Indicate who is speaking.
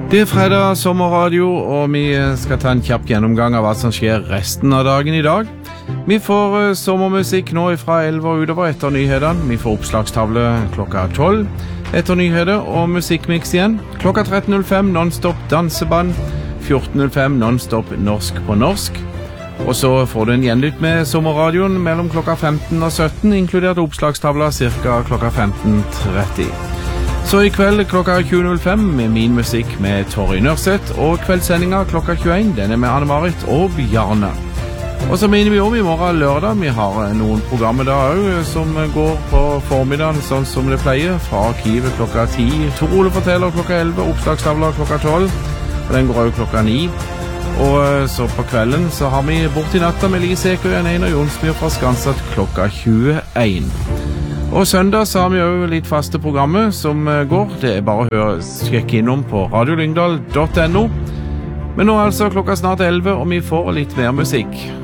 Speaker 1: Det fredag sommerradio, og vi skal ta en kjapp gjennomgang av hva som skjer resten av dagen i dag. Vi får sommermusikk nå fra 11 og utover etter nyhetene. Vi får oppslagstavle klokka 12 etter nyheter og musikkmix igjen. Klokka 13.05 non-stop danseband, 14.05 non-stop norsk på norsk. Og så får du en gjenlytt med sommerradioen mellom klokka 15 og 17, inkludert oppslagstavla cirka klokka 15.30. Så i kveld klokka 20.05 med min musikk med Torry Nørseth, og kveldssendinga klokka 21, denne med Anne-Marit og Bjarne. Og så minner vi om i morgen lørdag, vi har noen programmer da også, som går på formiddagen sånn som det pleier, fra arkivet klokka 10, Tor Ole forteller klokka 11, oppslagstavla klokka 12, og den går også klokka 9. Og så på kvelden så har vi Bort i natta med Lise Eko, Jan Einar Jonsmyr fra Skansat klokka 21. Og søndag så har vi jo litt faste programmer som går. Det er bare å sjekke innom på radiolyngdal.no. Men nå altså klokka snart 11, og vi får litt mer musikk.